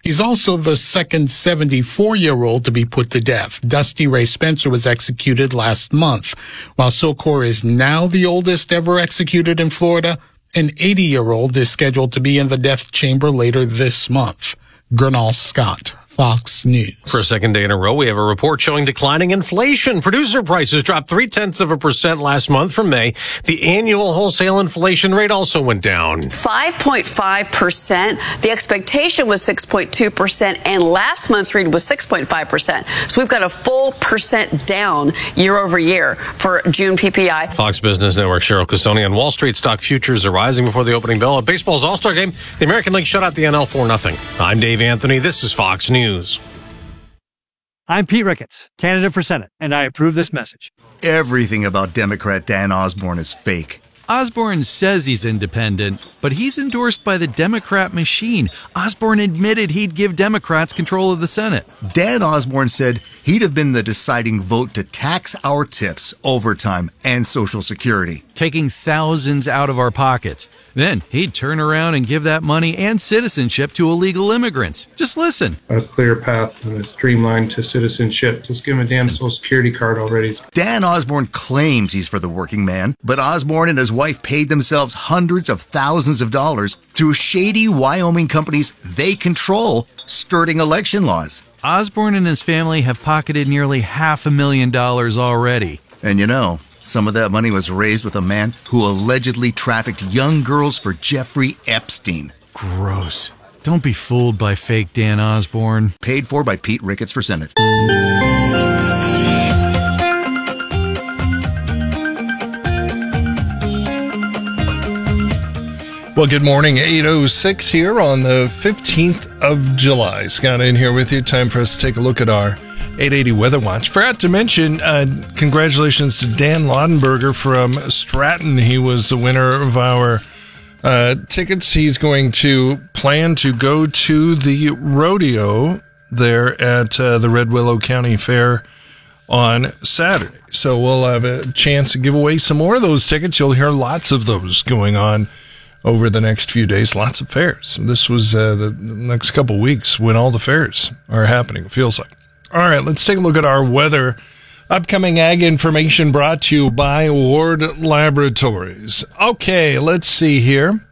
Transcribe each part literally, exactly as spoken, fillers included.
He's also the second seventy-four-year-old to be put to death. Dusty Ray Spencer was executed last month, while Sokor is now the oldest ever executed in Florida. An eighty-year-old is scheduled to be in the death chamber later this month. Gernal Scott, Fox News. For a second day in a row, we have a report showing declining inflation. Producer prices dropped three-tenths of a percent last month from May. The annual wholesale inflation rate also went down. five point five percent. The expectation was six point two percent, and last month's read was six point five percent. So we've got a full percent down year over year for June P P I. Fox Business Network Cheryl Casoni. On Wall Street, stock futures are rising before the opening bell. At baseball's All-Star game, the American League shut out the N L four nothing. I'm Dave Anthony. This is Fox News. I'm Pete Ricketts, candidate for Senate, and I approve this message. Everything about Democrat Dan Osborne is fake. Osborne says he's independent, but he's endorsed by the Democrat machine. Osborne admitted he'd give Democrats control of the Senate. Dan Osborne said he'd have been the deciding vote to tax our tips, overtime, and Social Security, taking thousands out of our pockets. Then he'd turn around and give that money and citizenship to illegal immigrants. Just listen. A clear path and a streamline to citizenship. Just give him a damn Social Security card already. Dan Osborne claims he's for the working man, but Osborne and his wife paid themselves hundreds of thousands of dollars through shady Wyoming companies they control, skirting election laws. Osborne and his family have pocketed nearly half a million dollars already. And you know, some of that money was raised with a man who allegedly trafficked young girls for Jeffrey Epstein. Gross. Don't be fooled by fake Dan Osborne. Paid for by Pete Ricketts for Senate. Well, good morning. eight oh six here on the fifteenth of July. Scott in here with you. Time for us to take a look at our eight eighty Weather Watch. Forgot to mention, uh, congratulations to Dan Laudenberger from Stratton. He was the winner of our uh, tickets. He's going to plan to go to the rodeo there at uh, the Red Willow County Fair on Saturday. So we'll have a chance to give away some more of those tickets. You'll hear lots of those going on over the next few days. Lots of fairs. This was uh, the next couple weeks when all the fairs are happening, it feels like. All right, let's take a look at our weather. Upcoming ag information brought to you by Ward Laboratories. Okay, let's see here.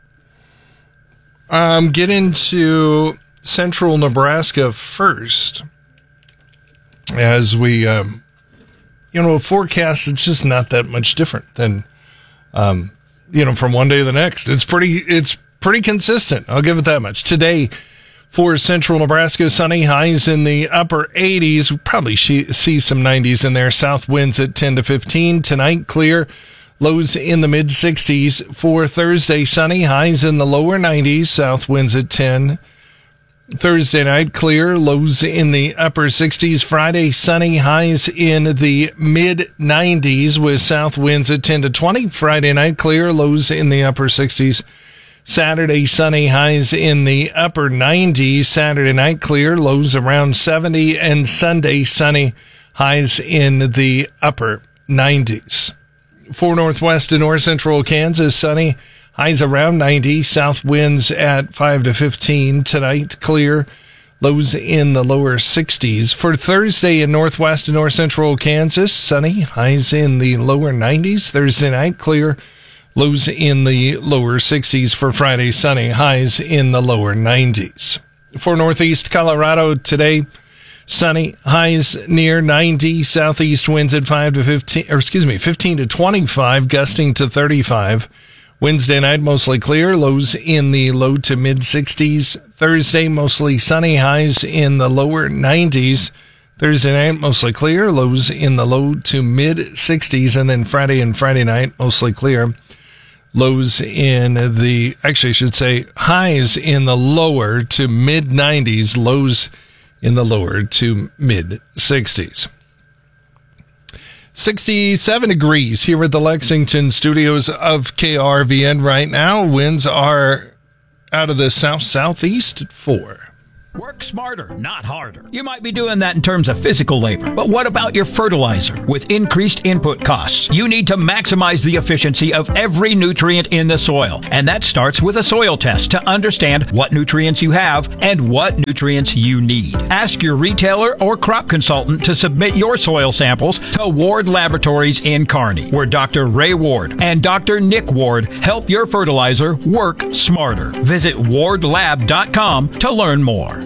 Um, get into central Nebraska first. As we, um, you know, forecast, it's just not that much different than, um, you know, from one day to the next. It's pretty, it's pretty consistent. I'll give it that much. Today, for central Nebraska, sunny, highs in the upper eighties. We'll probably see some nineties in there. South winds at ten to fifteen. Tonight, clear, lows in the mid sixties. For Thursday, sunny, highs in the lower nineties. South winds at ten. Thursday night, clear, lows in the upper sixties. Friday, sunny, highs in the mid nineties with south winds at ten to twenty. Friday night, clear, lows in the upper sixties. Saturday, sunny, highs in the upper nineties. Saturday night, clear, lows around seventy. And Sunday, sunny, highs in the upper nineties. For northwest and north central Kansas, sunny, highs around ninety. South winds at five to fifteen. Tonight, clear, lows in the lower sixties. For Thursday in northwest and north central Kansas, sunny, highs in the lower nineties. Thursday night, clear, lows in the lower sixties. For Friday, sunny, highs in the lower nineties. For northeast Colorado today, sunny, highs near ninety. Southeast winds at five to fifteen, or excuse me, fifteen to twenty-five, gusting to thirty-five. Wednesday night, mostly clear, lows in the low to mid sixties. Thursday, mostly sunny, highs in the lower nineties. Thursday night, mostly clear, lows in the low to mid sixties. And then Friday and Friday night, mostly clear, lows in the, actually I should say highs in the lower to mid nineties, lows in the lower to mid sixties. sixty-seven degrees here at the Lexington studios of K R V N right now. Winds are out of the south-southeast at four. Work smarter, not harder. You might be doing that in terms of physical labor, but what about your fertilizer? With increased input costs, you need to maximize the efficiency of every nutrient in the soil. And that starts with a soil test to understand what nutrients you have and what nutrients you need. Ask your retailer or crop consultant to submit your soil samples to Ward Laboratories in Kearney, where Doctor Ray Ward and Doctor Nick Ward help your fertilizer work smarter. Visit ward lab dot com to learn more.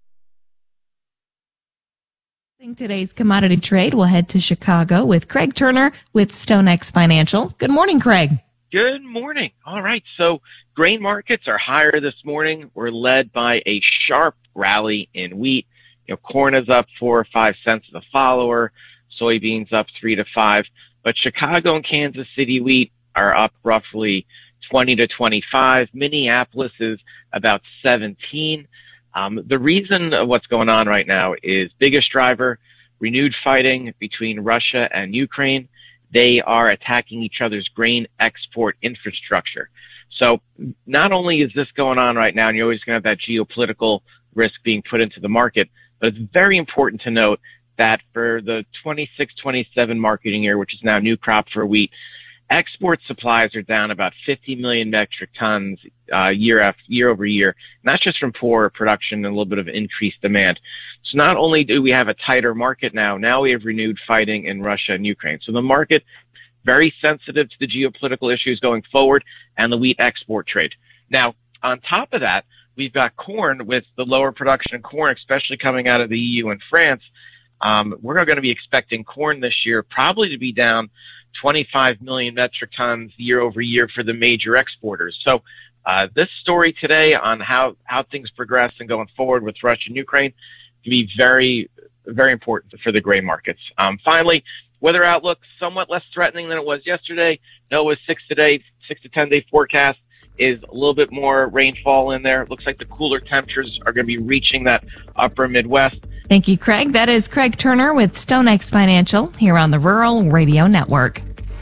Today's commodity trade, we'll head to Chicago with Craig Turner with StoneX Financial. Good morning, Craig. Good morning. All right. So grain markets are higher this morning. We're led by a sharp rally in wheat. You know, corn is up four or five cents as a follower. Soybeans up three to five. But Chicago and Kansas City wheat are up roughly twenty to twenty-five. Minneapolis is about seventeen. Um, the reason of what's going on right now is biggest driver, renewed fighting between Russia and Ukraine. They are attacking each other's grain export infrastructure. So not only is this going on right now, and you're always going to have that geopolitical risk being put into the market, but it's very important to note that for the twenty-six twenty-seven marketing year, which is now new crop for wheat, export supplies are down about fifty million metric tons uh, year after year over year. And that's just from poor production and a little bit of increased demand. So not only do we have a tighter market now, now we have renewed fighting in Russia and Ukraine. So the market very sensitive to the geopolitical issues going forward and the wheat export trade. Now, on top of that, we've got corn with the lower production of corn, especially coming out of the E U and France. Um, we're going to be expecting corn this year probably to be down twenty-five million metric tons year over year for the major exporters. So uh, this story today on how, how things progress and going forward with Russia and Ukraine can be very, very important for the grain markets. Um, finally, weather outlook somewhat less threatening than it was yesterday. NOAA's six today, six to ten day forecast is a little bit more rainfall in there. It looks like the cooler temperatures are going to be reaching that upper Midwest. Thank you, Craig. That is Craig Turner with StoneX Financial here on the Rural Radio Network.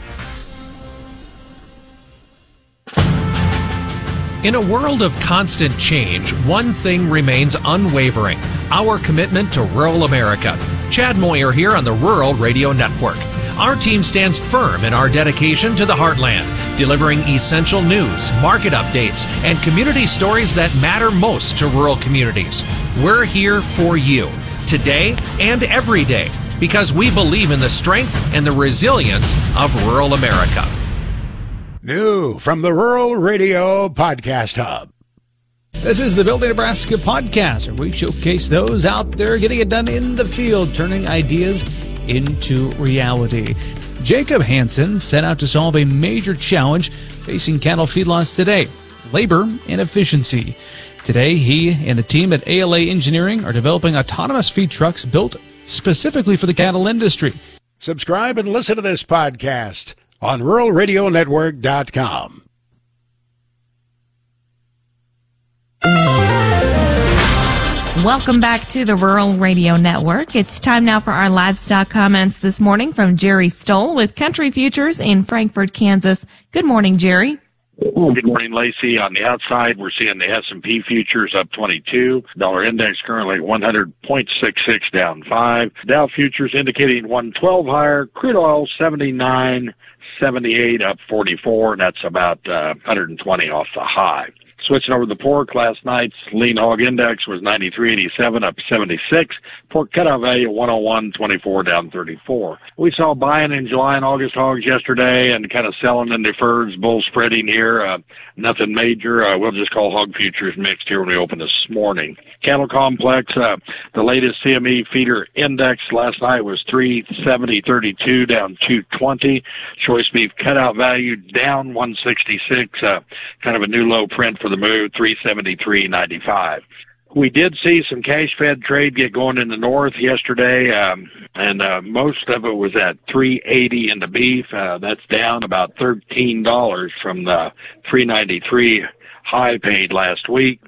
In a world of constant change, one thing remains unwavering: our commitment to rural America. Chad Moyer here on the Rural Radio Network. Our team stands firm in our dedication to the heartland, delivering essential news, market updates, and community stories that matter most to rural communities. We're here for you, today and every day, because we believe in the strength and the resilience of rural America. New from the Rural Radio Podcast Hub. This is the Building Nebraska podcast, where we showcase those out there getting it done in the field, turning ideas into reality. Jacob Hansen set out to solve a major challenge facing cattle feedlots today: labor and efficiency. Today, he and the team at A L A Engineering are developing autonomous feed trucks built specifically for the cattle industry. Subscribe and listen to this podcast on rural radio network dot com. Welcome back to the Rural Radio Network. It's time now for our livestock comments this morning from Jerry Stoll with Country Futures in Frankfort, Kansas. Good morning, Jerry. Good morning, Lacey. On the outside, we're seeing the S and P futures up twenty-two. Dollar index currently one hundred point six six, down five. Dow futures indicating one twelve higher. Crude oil seventy-nine seventy-eight, up forty-four, and that's about uh, one hundred twenty off the high. Switching over to the pork, last night's lean hog index was ninety-three eighty-seven, up seventy-six. Pork cutout value one oh one twenty-four, down thirty-four. We saw buying in July and August hogs yesterday and kind of selling in deferreds, bull spreading here. Uh, nothing major. Uh, we'll just call hog futures mixed here when we open this morning. Cattle complex, uh, the latest C M E feeder index last night was three seventy thirty-two, down two twenty. Choice beef cutout value down one sixty-six, uh, kind of a new low print for the move, three seventy-three ninety-five. We did see some cash-fed trade get going in the north yesterday, um, and uh, most of it was at three eighty in the beef. Uh, that's down about thirteen dollars from the three ninety-three high paid last week.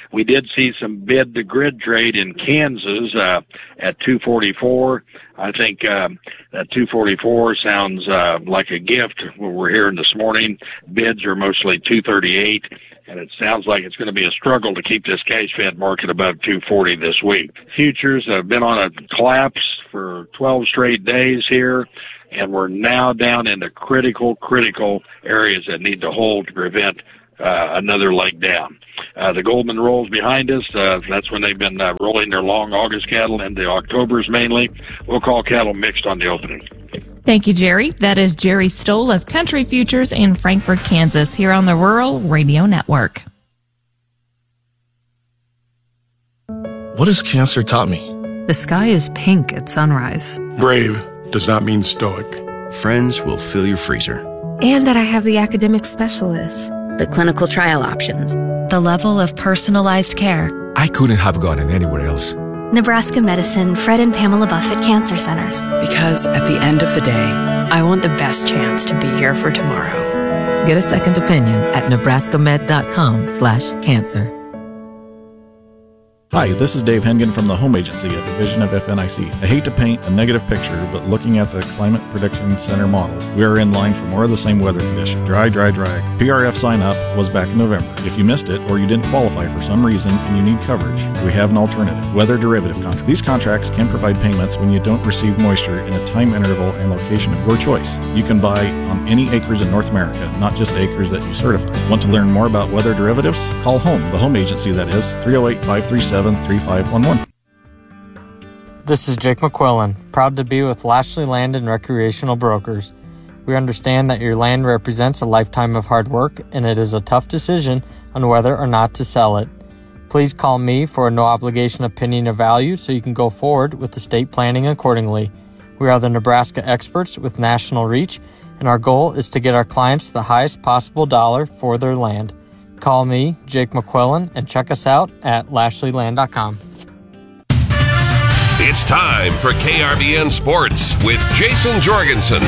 We did see some bid to grid trade in Kansas uh, at two forty-four. I think um, that two forty-four sounds uh, like a gift. What we're hearing this morning, bids are mostly two thirty-eight, and it sounds like it's going to be a struggle to keep this cash-fed market above two forty this week. Futures have been on a collapse for twelve straight days here, and we're now down into critical, critical areas that need to hold to prevent uh, another leg down. Uh, the Goldman rolls behind us. Uh, that's when they've been uh, rolling their long August cattle into Octobers mainly. We'll call cattle mixed on the opening. Thank you, Jerry. That is Jerry Stoll of Country Futures in Frankfort, Kansas, here on the Rural Radio Network. What has cancer taught me? The sky is pink at sunrise. Brave does not mean stoic. Friends will fill your freezer. And that I have the academic specialists, the clinical trial options, the level of personalized care. I couldn't have gotten anywhere else. Nebraska Medicine Fred and Pamela Buffett Cancer Centers. Because at the end of the day, I want the best chance to be here for tomorrow. Get a second opinion at nebraskamed.com slash cancer. Hi, this is Dave Hengen from the Home Agency, a division of F N I C. I hate to paint a negative picture, but looking at the Climate Prediction Center models, we are in line for more of the same weather condition. Dry, dry, dry. P R F sign up was back in November. If you missed it or you didn't qualify for some reason and you need coverage, we have an alternative, weather derivative contract. These contracts can provide payments when you don't receive moisture in a time interval and location of your choice. You can buy on any acres in North America, not just acres that you certify. Want to learn more about weather derivatives? Call HOME, the Home Agency that is, three oh eight, five three seven, three five one one. This is Jake McQuillan, proud to be with Lashley Land and Recreational Brokers. We understand that your land represents a lifetime of hard work, and it is a tough decision on whether or not to sell it. Please call me for a no-obligation opinion of value so you can go forward with estate planning accordingly. We are the Nebraska experts with national reach, and our goal is to get our clients the highest possible dollar for their land. Call me, Jake McQuillan, and check us out at lashley land dot com. It's time for K R B N Sports with Jason Jorgensen.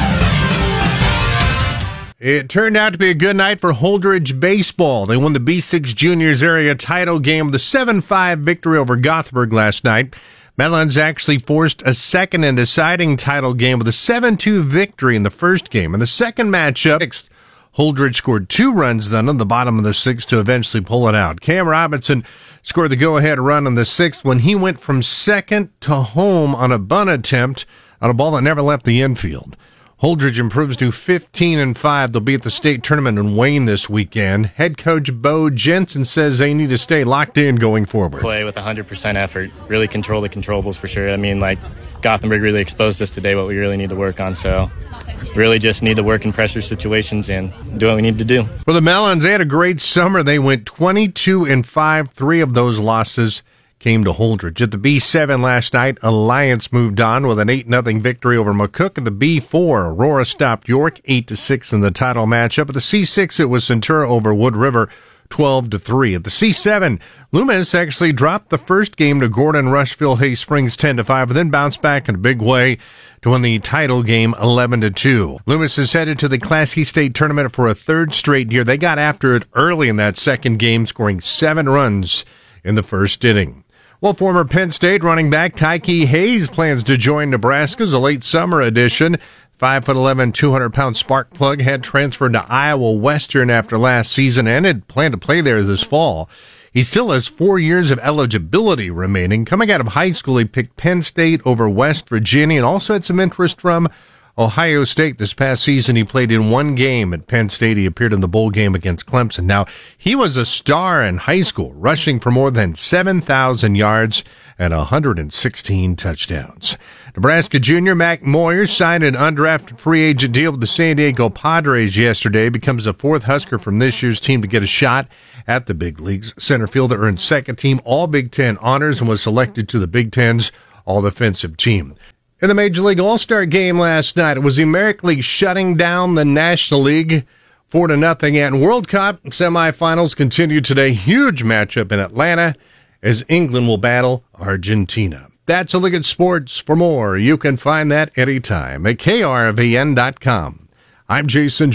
It turned out to be a good night for Holdridge baseball. They won the B six Juniors area title game with a seven five victory over Gothenburg last night. Mellons actually forced a second and deciding title game with a seven two victory in the first game. In the second matchup, Holdridge scored two runs then on the bottom of the sixth to eventually pull it out. Cam Robinson scored the go-ahead run on the sixth when he went from second to home on a bunt attempt on a ball that never left the infield. Holdridge improves to fifteen and five. They'll be at the state tournament in Wayne this weekend. Head coach Bo Jensen says they need to stay locked in going forward. Play with one hundred percent effort, really control the controllables for sure. I mean, like, Gothenburg really exposed us today, what we really need to work on, so really just need to work in pressure situations and do what we need to do. For the Mellons, they had a great summer. They went twenty-two and five. Three of those losses came to Holdridge. At the B seven last night, Alliance moved on with an eight nothing victory over McCook. At the B four, Aurora stopped York eight to six in the title matchup. At the C six, it was Centura over Wood River twelve to three. At the C seven, Loomis actually dropped the first game to Gordon Rushville Hay Springs ten to five, and then bounced back in a big way to win the title game eleven to two. Loomis is headed to the Class E State tournament for a third straight year. They got after it early in that second game, scoring seven runs in the first inning. Well, former Penn State running back Tyke Hayes plans to join Nebraska's a late summer edition. five foot eleven, two hundred pound spark plug had transferred to Iowa Western after last season and had planned to play there this fall. He still has four years of eligibility remaining. Coming out of high school, he picked Penn State over West Virginia and also had some interest from Ohio State. This past season, he played in one game at Penn State. He appeared in the bowl game against Clemson. Now, he was a star in high school, rushing for more than seven thousand yards and one hundred sixteen touchdowns. Nebraska junior Mac Moyer signed an undrafted free agent deal with the San Diego Padres yesterday. Becomes the fourth Husker from this year's team to get a shot at the big leagues. Center fielder earned second team All Big Ten honors and was selected to the Big Ten's All-Defensive team. In the Major League All-Star game last night, it was the American League shutting down the National League four to nothing. And World Cup semifinals continue today. Huge matchup in Atlanta as England will battle Argentina. That's a look at sports. For more, you can find that anytime at K R V N dot com. I'm Jason Jordan.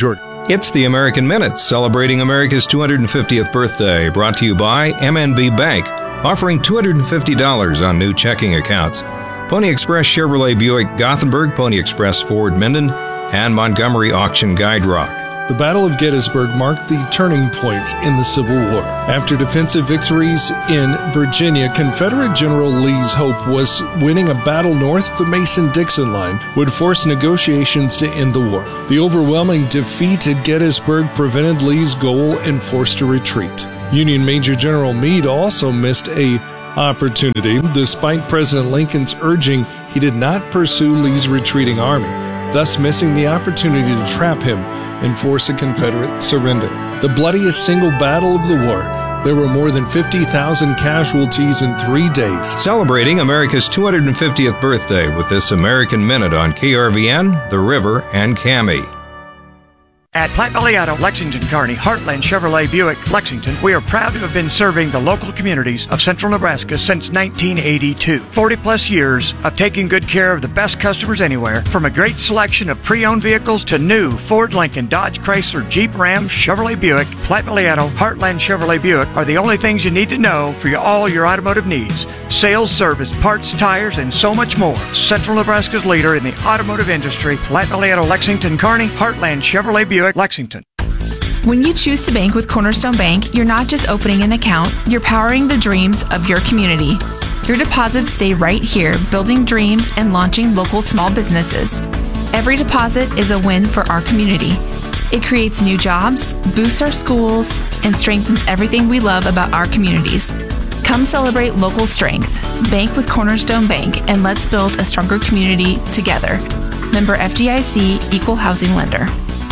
It's the American Minute, celebrating America's two hundred fiftieth birthday, brought to you by M N B Bank, offering two hundred fifty dollars on new checking accounts. Pony Express Chevrolet Buick Gothenburg, Pony Express Ford Minden, and Montgomery Auction Guide Rock. The Battle of Gettysburg marked the turning point in the Civil War. After defensive victories in Virginia, Confederate General Lee's hope was winning a battle north of the Mason-Dixon line would force negotiations to end the war. The overwhelming defeat at Gettysburg prevented Lee's goal and forced a retreat. Union Major General Meade also missed a opportunity. Despite President Lincoln's urging, he did not pursue Lee's retreating army, thus missing the opportunity to trap him and force a Confederate surrender. The bloodiest single battle of the war. There were more than fifty thousand casualties in three days. Celebrating America's two hundred fiftieth birthday with this American Minute on K R V N, The River, and C A M I. At Platte Valley Auto, Lexington, Kearney, Heartland Chevrolet Buick, Lexington, we are proud to have been serving the local communities of central Nebraska since nineteen eighty-two. forty plus years of taking good care of the best customers anywhere, from a great selection of pre-owned vehicles to new Ford, Lincoln, Dodge, Chrysler, Jeep, Ram, Chevrolet Buick. Platte Valley Auto, Heartland Chevrolet Buick are the only things you need to know for your, all your automotive needs. Sales, service, parts, tires, and so much more. Central Nebraska's leader in the automotive industry, Platte Valley Auto, Lexington, Kearney, Heartland Chevrolet Buick, Lexington. When you choose to bank with Cornerstone Bank, you're not just opening an account, you're powering the dreams of your community. Your deposits stay right here, building dreams and launching local small businesses. Every deposit is a win for our community. It creates new jobs, boosts our schools, and strengthens everything we love about our communities. Come celebrate local strength. Bank with Cornerstone Bank, and let's build a stronger community together. Member F D I C, Equal Housing Lender.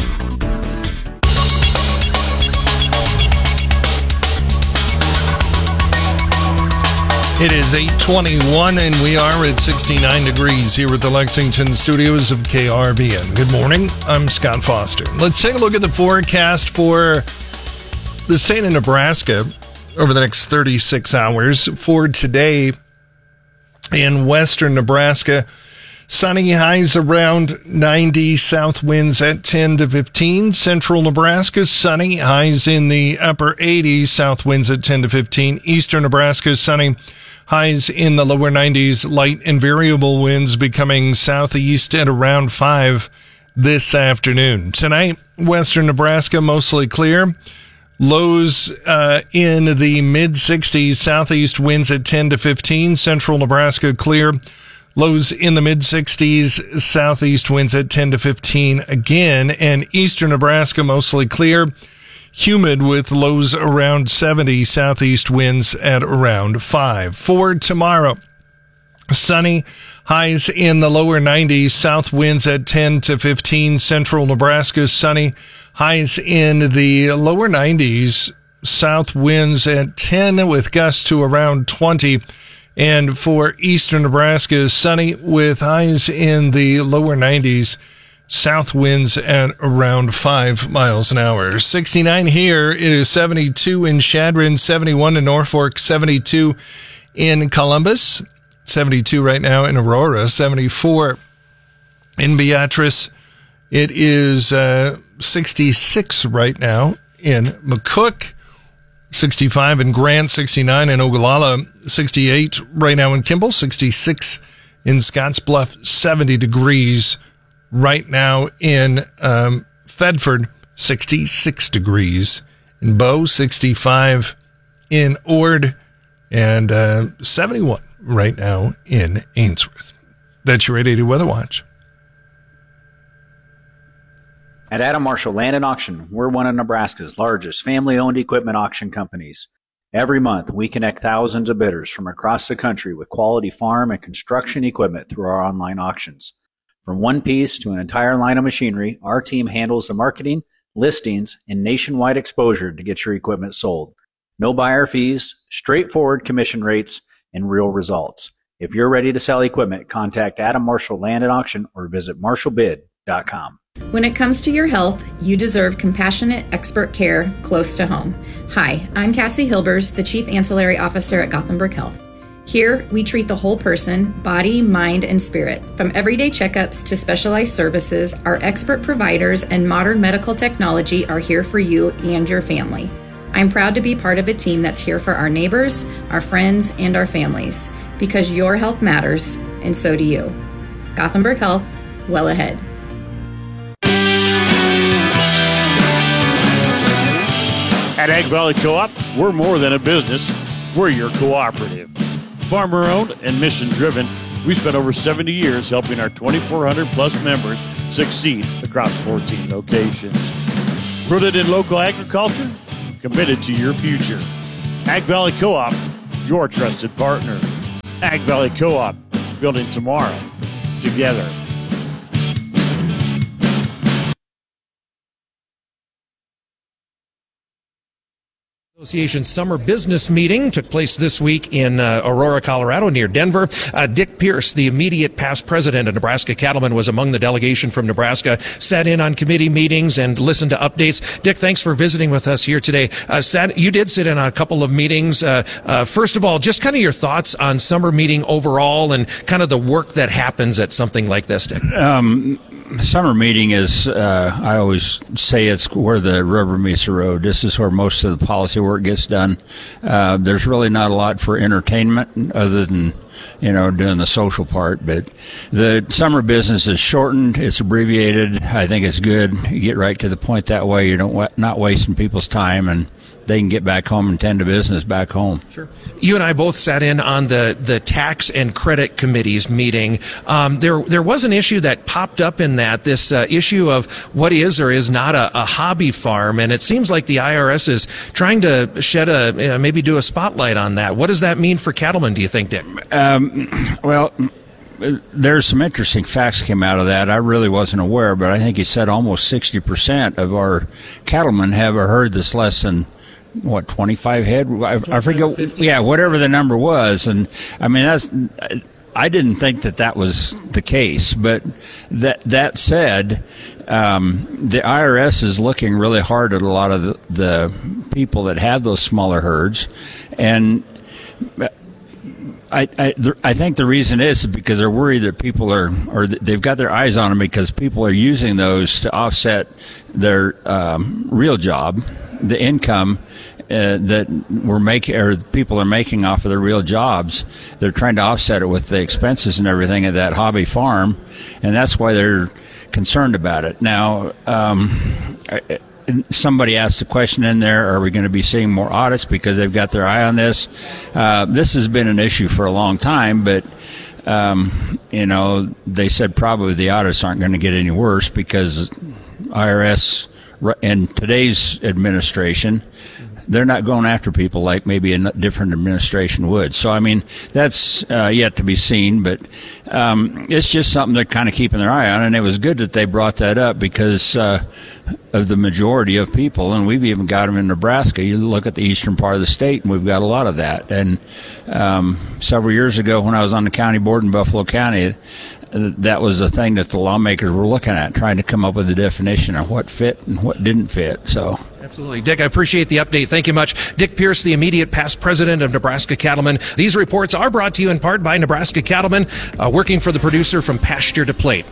It is eight twenty-one, and we are at sixty-nine degrees here at the Lexington studios of K R V N. Good morning. I'm Scott Foster. Let's take a look at the forecast for the state of Nebraska over the next thirty-six hours. For today in western Nebraska, sunny, highs around ninety, south winds at ten to fifteen. Central Nebraska, sunny, highs in the upper eighties, south winds at ten to fifteen. Eastern Nebraska, sunny, highs in the lower nineties, light and variable winds becoming southeast at around five this afternoon. Tonight, western Nebraska, mostly clear. Lows uh, in the mid-sixties, southeast winds at ten to fifteen. Central Nebraska, clear. Lows in the mid-sixties, southeast winds at ten to fifteen again. And eastern Nebraska, mostly clear. Humid with lows around seventy, southeast winds at around five. For tomorrow, sunny, highs in the lower nineties, south winds at ten to fifteen. Central Nebraska, sunny, highs in the lower nineties, south winds at ten with gusts to around twenty. And for eastern Nebraska, sunny with highs in the lower nineties, south winds at around five miles an hour. sixty-nine here. It is seventy-two in Chadron, seventy-one in Norfolk, seventy-two in Columbus, seventy-two right now in Aurora, seventy-four in Beatrice. It is uh, sixty-six right now in McCook, sixty-five in Grant, sixty-nine in Ogallala, sixty-eight right now in Kimball, sixty-six in Scottsbluff, seventy degrees right now in um, Thedford, sixty-six degrees in Bow, sixty-five in Ord, and uh, seventy-one right now in Ainsworth. That's your eight eighty Weather Watch. At Adam Marshall Land and Auction, we're one of Nebraska's largest family-owned equipment auction companies. Every month, we connect thousands of bidders from across the country with quality farm and construction equipment through our online auctions. From one piece to an entire line of machinery, our team handles the marketing, listings, and nationwide exposure to get your equipment sold. No buyer fees, straightforward commission rates, and real results. If you're ready to sell equipment, contact Adam Marshall Land and Auction or visit marshall bid dot com. When it comes to your health, you deserve compassionate, expert care close to home. Hi, I'm Cassie Hilbers, the Chief Ancillary Officer at Gothenburg Health. Here, we treat the whole person, body, mind, and spirit. From everyday checkups to specialized services, our expert providers and modern medical technology are here for you and your family. I'm proud to be part of a team that's here for our neighbors, our friends, and our families, because your health matters, and so do you. Gothenburg Health, well ahead. At Ag Valley Co-op, we're more than a business. We're your cooperative. Farmer-owned and mission-driven, we spent over seventy years helping our twenty-four hundred plus members succeed across fourteen locations. Rooted in local agriculture, committed to your future. Ag Valley Co-op, your trusted partner. Ag Valley Co-op, building tomorrow together. Association summer business meeting took place this week in uh, Aurora, Colorado, near Denver. Uh, Dick Pierce, the immediate past president of Nebraska Cattlemen, was among the delegation from Nebraska, sat in on committee meetings and listened to updates. Dick, thanks for visiting with us here today. Uh, sat, you did sit in on a couple of meetings. Uh, uh, first of all, just kind of your thoughts on summer meeting overall and kind of the work that happens at something like this, Dick. Um, Summer meeting is, uh, I always say it's where the rubber meets the road. This is where most of the policy work gets done. Uh, there's really not a lot for entertainment other than, you know, doing the social part. But the summer business is shortened. It's abbreviated. I think it's good. You get right to the point that way. You don't wa- not wasting people's time, and they can get back home and tend to business back home. Sure. You and I both sat in on the, the tax and credit committees meeting. Um, there there was an issue that popped up in that, this uh, issue of what is or is not a, a hobby farm, and it seems like the I R S is trying to shed a, uh, maybe do a spotlight on that. What does that mean for cattlemen, do you think, Dick? Um, well, there's some interesting facts came out of that. I really wasn't aware, but I think he said almost sixty percent of our cattlemen have a herd that's less than what, twenty-five head? I, I forget. fifty Yeah, whatever the number was. And I mean, that's, I didn't think that that was the case. But that, that said, um, the I R S is looking really hard at a lot of the, the people that have those smaller herds. And I, I, I think the reason is because they're worried that people are, or they've got their eyes on them because people are using those to offset their um, real job, the income uh, that we're making, or people are making off of their real jobs. They're trying to offset it with the expenses and everything of that hobby farm, and that's why they're concerned about it. Now, um, I, somebody asked the question in there, are we going to be seeing more audits because they've got their eye on this? Uh, this has been an issue for a long time, but, um, you know, they said probably the audits aren't going to get any worse because I R S and today's administration, they're not going after people like maybe a different administration would. So, I mean, that's uh, yet to be seen, but um, it's just something they're kind of keeping their eye on, and it was good that they brought that up because uh, of the majority of people, and we've even got them in Nebraska. You look at the eastern part of the state, and we've got a lot of that. And um, several years ago when I was on the county board in Buffalo County, that was a thing that the lawmakers were looking at, trying to come up with a definition of what fit and what didn't fit. So, absolutely. Dick, I appreciate the update. Thank you much. Dick Pierce, the immediate past president of Nebraska Cattlemen. These reports are brought to you in part by Nebraska Cattlemen, uh, working for the producer from pasture to plate.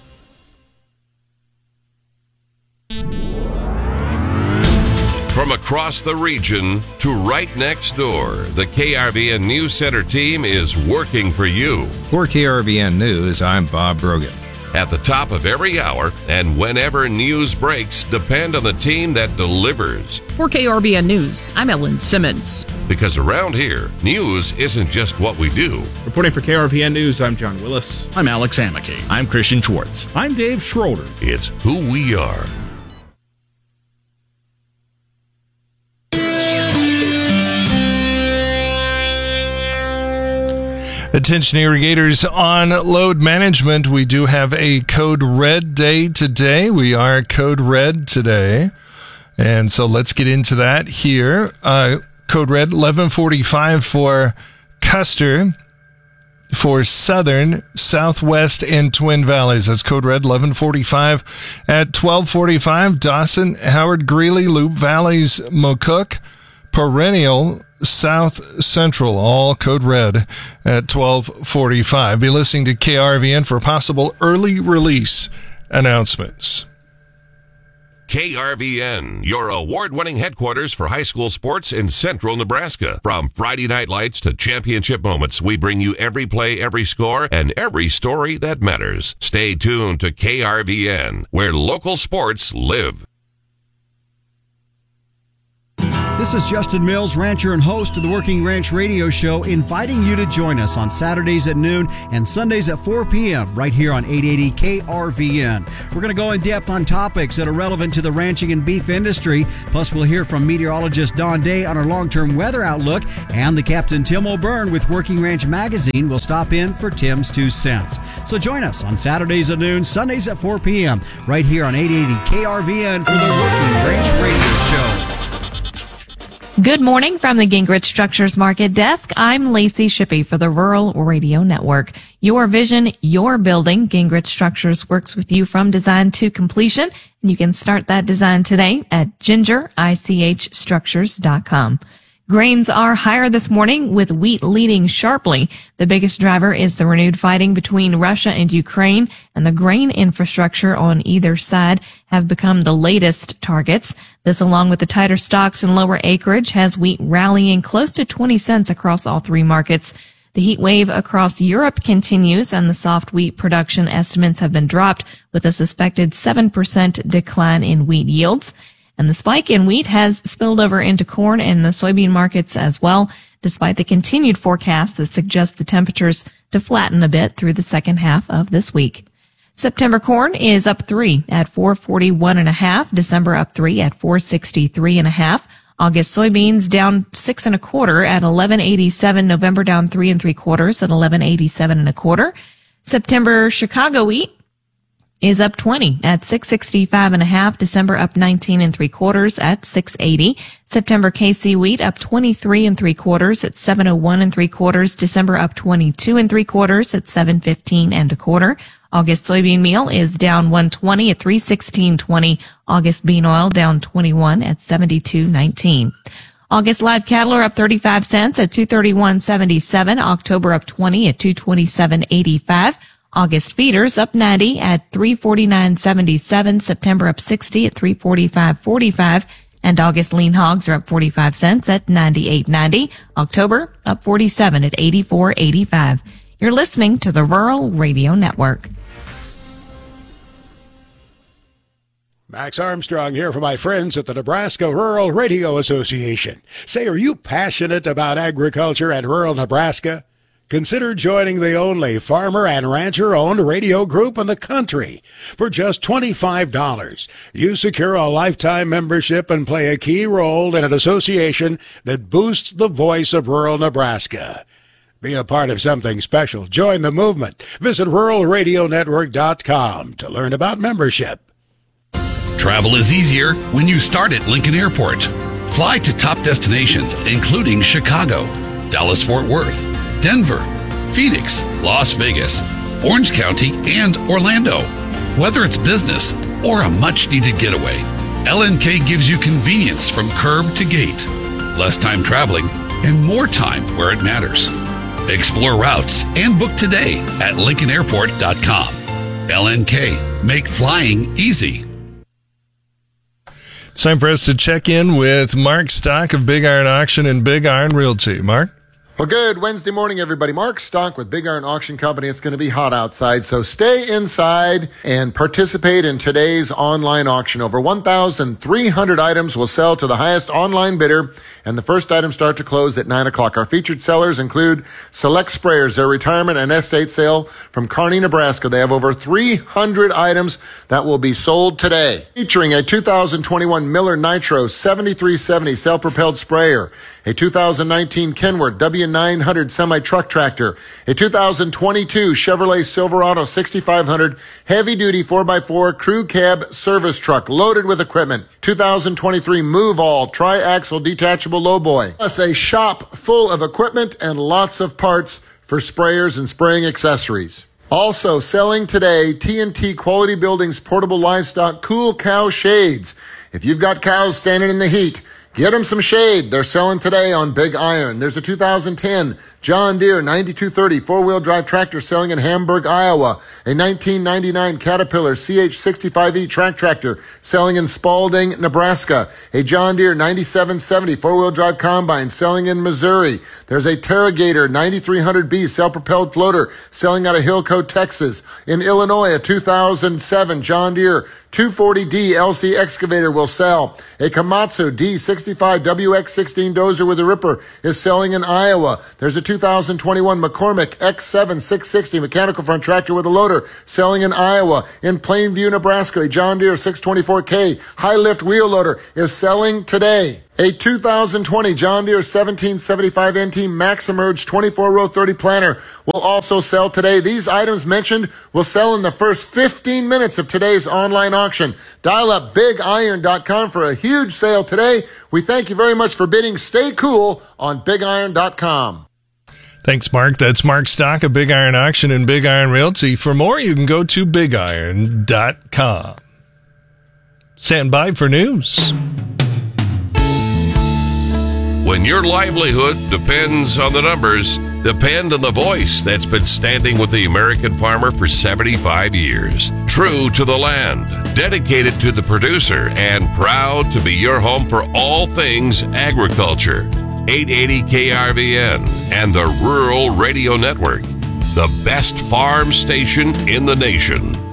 From across the region to right next door, the K R V N News Center team is working for you. For K R V N News, I'm Bob Brogan. At the top of every hour and whenever news breaks, depend on the team that delivers. For K R V N News, I'm Ellen Simmons. Because around here, news isn't just what we do. Reporting for K R V N News, I'm John Willis. I'm Alex Amicky. I'm Christian Schwartz. I'm Dave Schroeder. It's who we are. Attention irrigators on load management. We do have a Code Red day today. We are Code Red today. And so let's get into that here. Uh, Code Red, eleven forty-five for Custer, for Southern, Southwest, and Twin Valleys. That's Code Red, eleven forty-five. At twelve forty-five, Dawson, Howard, Greeley, Loup Valleys, McCook, Perennial South Central, all code red, at twelve forty-five. Be listening to K R V N for possible early release announcements. K R V N, your award-winning headquarters for high school sports in central Nebraska. From Friday night lights to championship moments, we bring you every play, every score, and every story that matters. Stay tuned to K R V N, where local sports live. This is Justin Mills, rancher and host of the Working Ranch Radio Show, inviting you to join us on Saturdays at noon and Sundays at four p.m. right here on eight eighty K R V N. We're going to go in depth on topics that are relevant to the ranching and beef industry. Plus, we'll hear from meteorologist Don Day on our long-term weather outlook, and the Captain Tim O'Byrne with Working Ranch Magazine will stop in for Tim's Two Cents. So join us on Saturdays at noon, Sundays at four p.m. right here on eight eighty K R V N for the Working Ranch Radio Show. Good morning from the Gingrich Structures Market Desk. I'm Lacey Shippey for the Rural Radio Network. Your vision, your building. Gingrich Structures works with you from design to completion. And you can start that design today at ginger ich structures dot com. Grains are higher this morning, with wheat leading sharply. The biggest driver is the renewed fighting between Russia and Ukraine, and the grain infrastructure on either side have become the latest targets. This, along with the tighter stocks and lower acreage, has wheat rallying close to twenty cents across all three markets. The heat wave across Europe continues, and the soft wheat production estimates have been dropped, with a suspected seven percent decline in wheat yields. And the spike in wheat has spilled over into corn and the soybean markets as well, despite the continued forecast that suggests the temperatures to flatten a bit through the second half of this week. September corn is up three at four forty-one and a half. December up three at four sixty-three and a half. August soybeans down six and a quarter at eleven eighty-seven. November down three and three quarters at eleven eighty-seven and a quarter. September Chicago wheat is up twenty at six sixty-five and a half. December up nineteen and three quarters at six eighty. September K C wheat up twenty-three and three quarters at seven oh one and three quarters. December up twenty-two and three quarters at seven fifteen and a quarter. August soybean meal is down one twenty at three sixteen twenty. August bean oil down twenty-one at seventy-two nineteen. August live cattle are up thirty-five cents at two thirty-one seventy-seven. October up twenty at two twenty-seven eighty-five. August feeders up ninety at three forty-nine seventy-seven. September up sixty at three forty-five forty-five. And August lean hogs are up forty-five cents at ninety-eight ninety. October up forty-seven at eighty-four eighty-five. You're listening to the Rural Radio Network. Max Armstrong here for my friends at the Nebraska Rural Radio Association. Say, are you passionate about agriculture and rural Nebraska? Consider joining the only farmer and rancher-owned radio group in the country. For just twenty-five dollars, you secure a lifetime membership and play a key role in an association that boosts the voice of rural Nebraska. Be a part of something special. Join the movement. Visit rural radio network dot com to learn about membership. Travel is easier when you start at Lincoln Airport. Fly to top destinations, including Chicago, Dallas-Fort Worth, Denver, Phoenix, Las Vegas, Orange County, and Orlando. Whether it's business or a much-needed getaway, L N K gives you convenience from curb to gate, less time traveling, and more time where it matters. Explore routes and book today at lincoln airport dot com. L N K, make flying easy. It's time for us to check in with Mark Stock of Big Iron Auction and Big Iron Realty. Mark? Well, good Wednesday morning, everybody. Mark Stock with Big Iron Auction Company. It's going to be hot outside, so stay inside and participate in today's online auction. Over one thousand three hundred items will sell to the highest online bidder, and the first items start to close at nine o'clock. Our featured sellers include Select Sprayers, their retirement and estate sale from Kearney, Nebraska. They have over three hundred items that will be sold today. Featuring a two thousand twenty-one Miller Nitro seventy-three seventy self-propelled sprayer, a two thousand nineteen Kenworth W nine hundred semi-truck tractor, a two thousand twenty-two Chevrolet Silverado sixty-five hundred heavy-duty four by four crew cab service truck loaded with equipment, two thousand twenty-three Move All tri-axle detachable lowboy, plus a shop full of equipment and lots of parts for sprayers and spraying accessories. Also selling today, T and T Quality Buildings portable livestock cool cow shades. If you've got cows standing in the heat, Get them some shade. They're selling today on Big Iron. There's a two thousand ten John Deere ninety-two thirty four-wheel drive tractor selling in Hamburg, Iowa. A nineteen ninety-nine Caterpillar C H sixty-five E track tractor selling in Spalding, Nebraska. A John Deere ninety-seven seventy four-wheel drive combine selling in Missouri. There's a Terragator ninety-three hundred B self-propelled floater selling out of Hillco, Texas. In Illinois, a two thousand seven John Deere two forty D L C excavator will sell. A Komatsu D sixty-five W X sixteen dozer with a ripper is selling in Iowa. There's a two thousand twenty-one McCormick X seven six sixty mechanical front tractor with a loader selling in Iowa. In Plainview, Nebraska, a John Deere six twenty-four K high lift wheel loader is selling today. A two thousand twenty John Deere seventeen seventy-five N T Max Emerge twenty-four row thirty planter will also sell today. These items mentioned will sell in the first fifteen minutes of today's online auction. Dial up big iron dot com for a huge sale today. We thank you very much for bidding. Stay cool on big iron dot com. Thanks, Mark. That's Mark Stock of Big Iron Auction and Big Iron Realty. For more, you can go to big iron dot com. Stand by for news. When your livelihood depends on the numbers, depend on the voice that's been standing with the American farmer for seventy-five years. True to the land, dedicated to the producer, and proud to be your home for all things agriculture. eight eighty K R V N and the Rural Radio Network, the best farm station in the nation.